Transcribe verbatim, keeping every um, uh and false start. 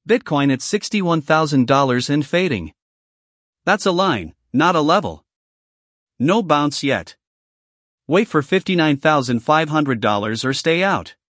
Bitcoin at sixty-one thousand dollars and fading. That's a line, not a level. No bounce yet. Wait for fifty-nine thousand five hundred dollars or stay out.